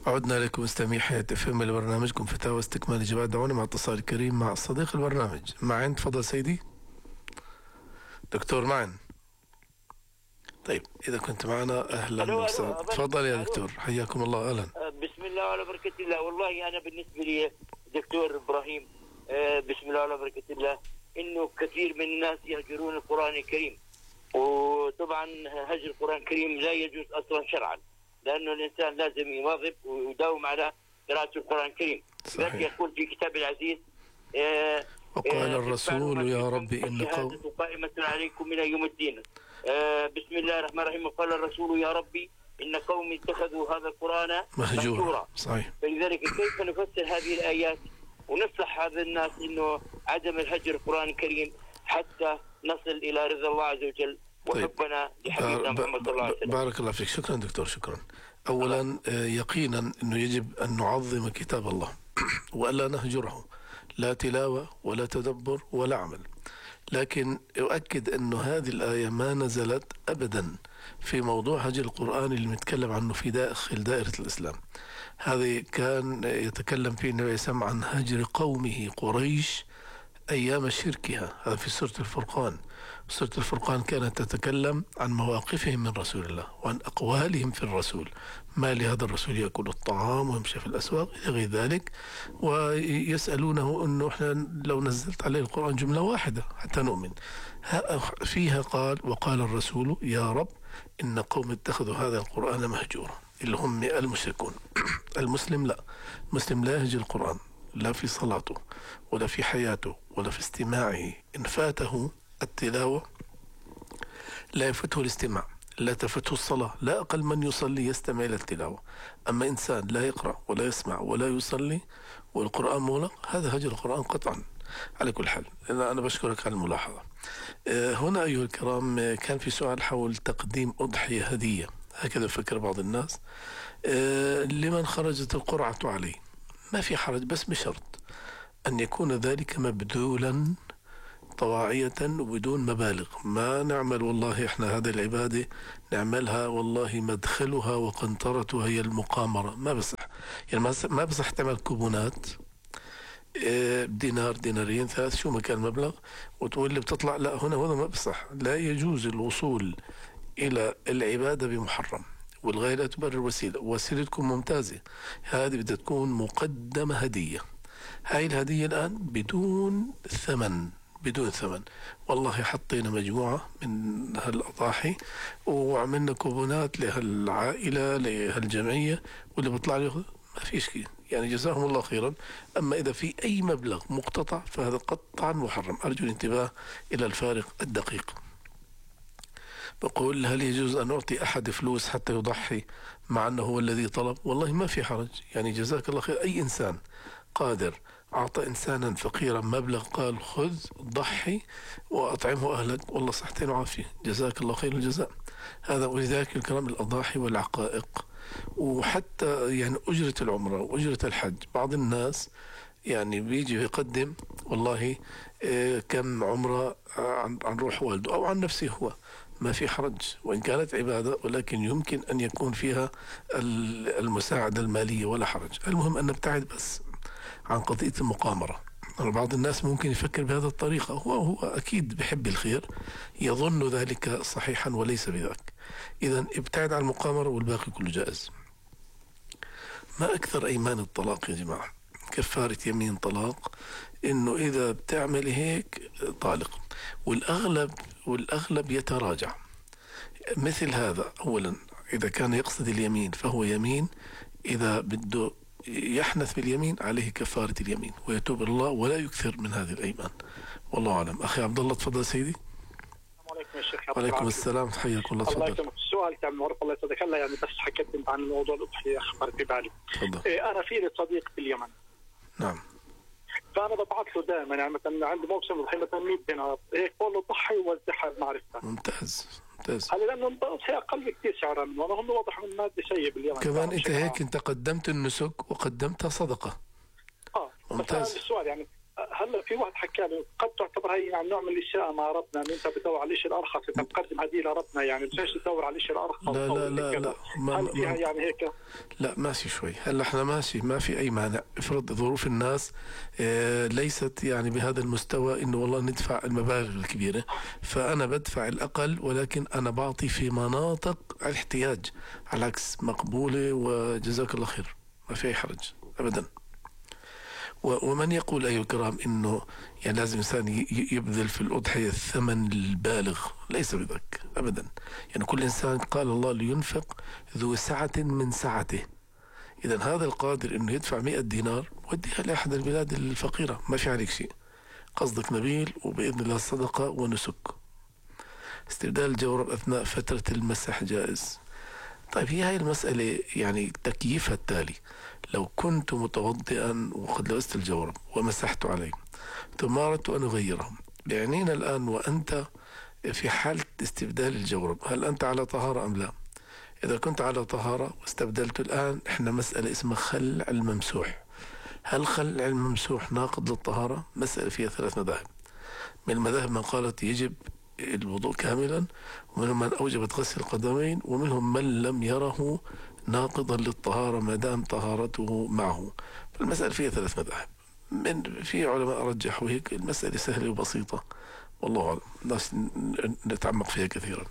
عدنا لكم مستمعي حياة FM لبرنامجكم فتاوى استكمال إجابات. دعونا مع اتصال كريم مع صديق البرنامج. معن، تفضل سيدي دكتور معن. طيب إذا كنت معنا أهلا وسهلا، تفضل يا دكتور، حياكم الله. أهلا. بسم الله وعلى بركة الله. والله أنا بالنسبة لي دكتور إبراهيم، بسم الله وعلى بركة الله، إنه كثير من الناس يهجرون القرآن الكريم، وطبعا هجر القرآن الكريم لا يجوز أصلا شرعا، لأنه الإنسان لازم يواظب ويداوم على قراءة القرآن الكريم. ذلك يقول في كتاب العزيز وقال الرسول يا رب إن قوم قائمة عليكم من يوم الدين. بسم الله الرحمن الرحيم. وقال الرسول يا ربي إن قوم اتخذوا هذا القرآن مهجورا. صحيح. فلذلك كيف نفسر هذه الآيات ونصح هذا الناس إنه عدم الهجر القرآن الكريم حتى نصل إلى رضا الله عز وجل وحبنا لحبيبنا محمد صلى الله عليه وسلم. بارك الله فيك. شكرا دكتور، شكرا. أولا يقينا أنه يجب أن نعظم كتاب الله وألا نهجره، لا تلاوة ولا تدبر ولا عمل. لكن أؤكد أنه هذه الآية ما نزلت أبدا في موضوع هجر القرآن اللي نتكلم عنه في داخل دائرة الإسلام. هذه كان يتكلم فيه النبي صلى الله عليه وسلم عن هجر قومه قريش أيام شركها، هذا في سورة الفرقان. سورة الفرقان كانت تتكلم عن مواقفهم من رسول الله وعن أقوالهم في الرسول، ما لهذا الرسول يأكل الطعام ويمشي في الأسواق إلى غير ذلك، ويسألونه أنه إحنا لو نزلت عليه القرآن جملة واحدة حتى نؤمن. فيها قال وقال الرسول يا رب إن قوم اتخذوا هذا القرآن مهجورا، اللي هم المشركون. المسلم لا، المسلم لا يهجر القرآن، لا في صلاته ولا في حياته ولا في استماعه. إن فاته التلاوة لا يفته الاستماع، لا تفته الصلاة. لا أقل من يصلي يستمع إلى التلاوة. أما إنسان لا يقرأ ولا يسمع ولا يصلي والقرآن مغلق، هذا هجر القرآن قطعا. على كل حال أنا بشكرك على الملاحظة. هنا أيها الكرام كان في سؤال حول تقديم أضحية هدية، هكذا فكر بعض الناس، لمن خرجت القرعة عليه. ما في حرج، بس بشرط أن يكون ذلك مبذولا طواعية وبدون مبالغ. ما نعمل والله إحنا هذه العبادة نعملها والله مدخلها وقنطرتها هي المقامرة، ما بصح. يعني ما بصح تعمل كوبونات دينار دينارين ثلاث شو ما كان المبلغ وتقول لي بتطلع. لا، هنا ما بصح. لا يجوز الوصول إلى العبادة بمحرم، والغاية لا تبرر الوسيلة. وسيلتكم ممتازة، هذه بدها تكون مقدمة هدية. هاي الهدية الآن بدون ثمن، بدون ثمن. والله حطينا مجموعة من هالأضاحي وعملنا كوبونات لهالعائلة لهالجمعية، واللي بطلع له ما في شيء، يعني جزاهم الله خيرا. أما إذا في أي مبلغ مقتطع فهذا قطعا محرم. أرجو الانتباه إلى الفارق الدقيق. بقول هل يجوز أن أعطي أحد فلوس حتى يضحي مع أنه هو الذي طلب؟ والله ما في حرج، يعني جزاك الله خير. أي إنسان قادر أعطى إنسانا فقيرا مبلغ قال خذ ضحي وأطعمه أهلك، والله صحتين وعافية، جزاك الله خير الجزاء. هذا. ولذلك الكلام الأضاحي والعقائق وحتى يعني أجرة العمرة وأجرة الحج. بعض الناس يعني بيجي يقدم والله كم عمرة عن روح والده أو عن نفسه هو، ما في حرج، وإن كانت عبادة ولكن يمكن أن يكون فيها المساعدة المالية ولا حرج. المهم أن نبتعد بس عن قضية المقامرة. بعض الناس ممكن يفكر بهذه الطريقة، هو أكيد بحب الخير، يظن ذلك صحيحا وليس بذاك. إذن ابتعد عن المقامرة والباقي كله جائز. ما أكثر أيمان الطلاق يا جماعة؟ كفارة يمين طلاق إنه إذا بتعمل هيك طالق، والأغلب يتراجع. مثل هذا أولا إذا كان يقصد اليمين فهو يمين، إذا بده يحنث باليمين عليه كفارة اليمين ويتوب الله ولا يكثر من هذه الأيمان. والله أعلم. أخي عبد الله تفضل سيدي. السلام عليكم يا شيخ. وعليكم السلام، حياك الله. الله يسلمك. السؤال كان ورق الله يسعدك الله، يعني بس حكيت عن موضوع الأضحية خطر في بالي. تفضل. أنا في لي صديق في اليمن. نعم. فأنا ببعث له دائما، يعني مثلا عندي موسم الضحية مثلا 100 دينار هيك بقول له ضحي ووزعها بمعرفته. ممتاز. هلا لأنه الضحية أقل كثير سعرا، وأنا هم واضح من مادة سيء باليمن. كمان أنت هيك أنت قدمت النسك وقدمتها صدقة. ممتاز. السؤال يعني هلا في واحد حكى لي قد تعتبر هي يعني نوع من الاشياء ما ربنا، ان انت بتدور على الشيء الارخص، انت بتقدم هديه لربنا، يعني مش تدور على الشيء الارخص. لا لا لا لا هل فيها يعني هيك؟ لا ماشي شوي. هلا احنا ماشي، ما في اي مانع. افرض ظروف الناس ليست يعني بهذا المستوى انه والله ندفع المبالغ الكبيره، فانا بدفع الاقل ولكن انا بعطي في مناطق الاحتياج، على العكس مقبوله وجزاك الله خير، ما في اي حرج ابدا. ومن يقول أيها الكرام إنه يعني لازم إنسان يبذل في الأضحية الثمن البالغ، ليس بذلك أبدا. يعني كل إنسان قال الله لينفق ذو سعة من سعته. إذا هذا القادر إنه يدفع 100 دينار وديها لأحد البلاد الفقيرة، ما في عليك شيء، قصدك نبيل وبإذن الله صدقة ونسك. استبدال الجورب أثناء فترة المسح جائز. طيب هي هاي المسألة يعني تكييفها التالي: لو كنت متوضئا وقد لبست الجورب ومسحت عليه ثم أردت أن أغيره، بعنينا الآن وأنت في حالة استبدال الجورب، هل أنت على طهارة أم لا؟ إذا كنت على طهارة واستبدلت الآن، إحنا مسألة اسمها خلع الممسوح. هل خلع الممسوح ناقض للطهارة؟ مسألة فيها 3 مذاهب. من المذاهب من قالت يجب الوضوء كاملا، ومنهم من أوجبت غسل القدمين، ومنهم من لم يره ناقضا للطهارة ما دام طهارته معه. فالمسألة فيها 3 مذاهب. في علماء رجحوا هيك، المسألة سهلة وبسيطة والله أعلم، الناس نتعمق فيها كثيرا.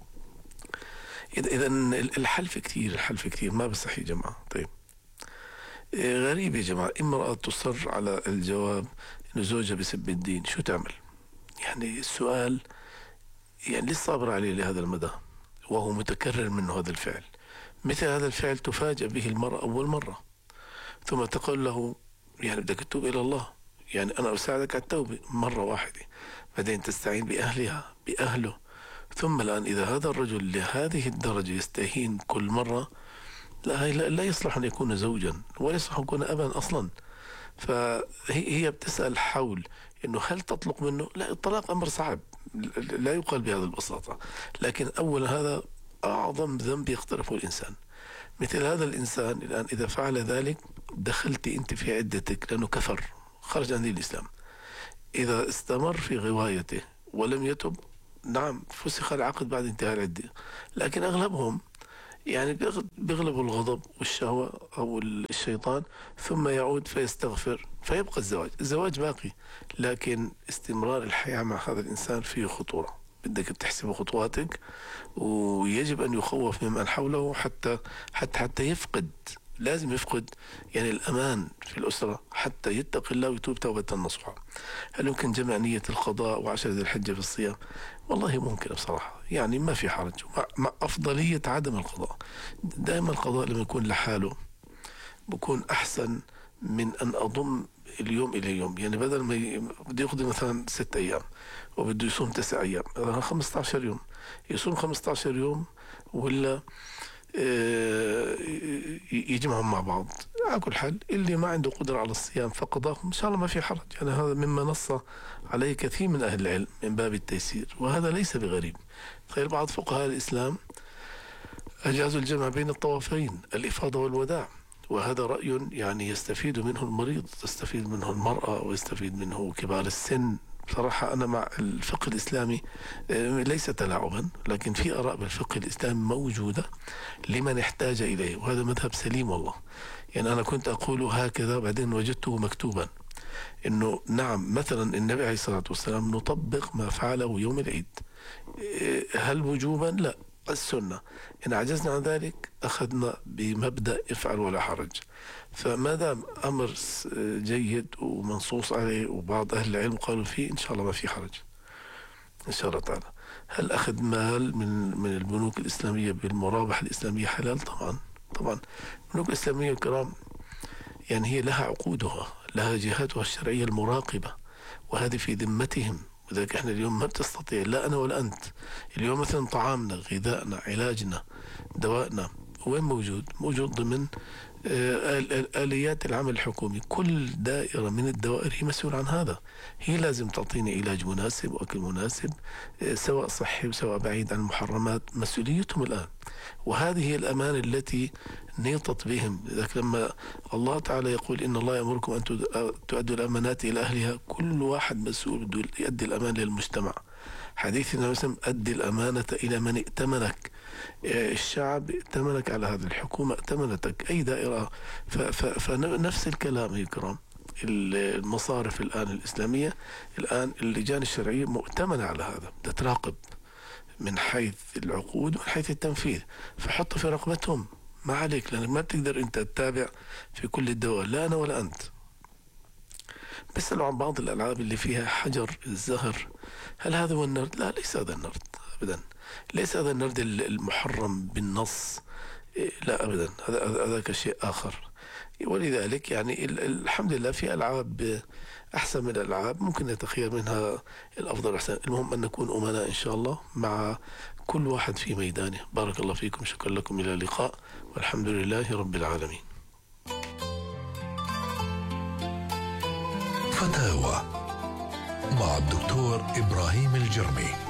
إذا الحلف كثير ما بصح يا جماعة. طيب غريب يا جماعة، امرأة تصر على الجواب إنه زوجها بسب الدين، شو تعمل؟ يعني السؤال يعني ليش صابر عليه لهذا المدى وهو متكرر منه هذا الفعل؟ مثل هذا الفعل تفاجأ به المرأة أول مرة، ثم تقول له يعني بدك تتوب إلى الله، يعني أنا أساعدك على التوبة مرة واحدة، بعدين تستعين بأهله، ثم الآن إذا هذا الرجل لهذه الدرجة يستهين كل مرة، لا يصلح أن يكون زوجا ولا يصلح أن يكون أبا أصلا. فهي بتسأل حول إنه هل تطلق منه؟ لا، الطلاق أمر صعب لا يقال بهذه البساطة، لكن أولا هذا أعظم ذنب يقترفه الإنسان. مثل هذا الإنسان الآن إذا فعل ذلك دخلت أنت في عدتك، لأنه كفر، خرج عن دين الإسلام. إذا استمر في غوايته ولم يتب، نعم فسخ العقد بعد انتهاء العدة، لكن أغلبهم يعني بيغلبوا الغضب والشهوة أو الشيطان، ثم يعود فيستغفر فيبقى الزواج باقي، لكن استمرار الحياة مع هذا الإنسان فيه خطورة. بدك تحسب خطواتك، ويجب أن يخوف ممن حوله حتى يفقد، لازم يفقد يعني الأمان في الأسرة حتى يتقي الله ويتوب توبة نصوحة. هل يمكن جمع نية القضاء و10 ذي الحجة في الصيام؟ والله ممكن بصراحة، يعني ما في حرج، مع أفضلية عدم القضاء. دائما القضاء لما يكون لحاله بكون أحسن من أن أضم اليوم إلى يوم. يعني بدل ما بده يقضي مثلا 6 أيام وبده يصوم 9 أيام، 15 يوم، يصوم 15 يوم ولا يجمعهم مع بعض. على كل حال اللي ما عنده قدرة على الصيام فقضاهم إن شاء الله ما في حرج، يعني هذا مما نص عليه كثير من أهل العلم من باب التيسير، وهذا ليس بغريب. غير بعض فقهاء الإسلام أجازوا الجمع بين الطوافين، الإفاضة والوداع، وهذا رأي يعني يستفيد منه المريض، تستفيد منه المرأة، ويستفيد منه كبار السن. بصراحة أنا مع الفقه الإسلامي ليس تلاعبا، لكن في آراء بالفقه الإسلامي موجودة لمن احتاج إليه، وهذا مذهب سليم والله. يعني أنا كنت أقول هكذا بعدين وجدته مكتوبا، إنه نعم مثلا النبي عليه الصلاة والسلام نطبق ما فعله يوم العيد. هل وجوبا؟ لا، السنة. إن عجزنا عن ذلك أخذنا بمبدأ افعل ولا حرج. فما دام أمر جيد ومنصوص عليه وبعض أهل العلم قالوا فيه، إن شاء الله ما في حرج إن شاء الله تعالى. هل أخذ مال من البنوك الإسلامية بالمرابح الإسلامية حلال؟ طبعا البنوك الإسلامية الكرام يعني هي لها عقودها، لها جهاتها الشرعية المراقبة، وهذه في ذمتهم. وذلك احنا اليوم ما بتستطيع، لا أنا ولا أنت، اليوم مثلا طعامنا، غذائنا، علاجنا، دوائنا، وين موجود؟ موجود ضمن آليات العمل الحكومي. كل دائرة من الدوائر هي مسؤول عن هذا، هي لازم تعطيني علاج مناسب وأكل مناسب، سواء صحي وسواء بعيد عن المحرمات، مسؤوليتهم الآن. وهذه هي الأمانة التي نيطت بهم. لذلك لما الله تعالى يقول إن الله يأمركم أن تؤدوا الأمانات إلى أهلها، كل واحد مسؤول بده يؤدي الأمانة للمجتمع. حديثنا مثلا أدي الأمانة إلى من ائتمنك. الشعب ائتمنك على هذه الحكومة، ائتمنتك أي دائرة. فنفس الكلام يا كرام. المصارف الآن الإسلامية، الآن اللجان الشرعية مؤتمنة على هذا، بدها تراقب من حيث العقود ومن حيث التنفيذ. فحطوا في رقبتهم، ما عليك، لأنك ما بتقدر أنت تتابع في كل الدول، لا أنا ولا أنت. بيسألوا عن بعض الألعاب اللي فيها حجر الزهر، هل هذا هو النرد؟ لا، ليس هذا النرد أبدا، ليس هذا النرد المحرم بالنص، لا أبدا، هذا شيء آخر. ولذلك يعني الحمد لله في ألعاب أحسن من الألعاب، ممكن نتخير منها الأفضل أحسن. المهم أن نكون أمناء إن شاء الله مع كل واحد في ميدانه. بارك الله فيكم، شكرا لكم، إلى اللقاء، والحمد لله رب العالمين. فتاوى مع الدكتور إبراهيم الجرمي.